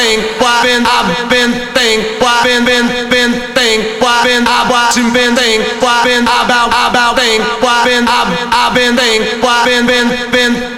think, why been I've been think, why been think, why been I've been think, why been about think, why been I've been think, why been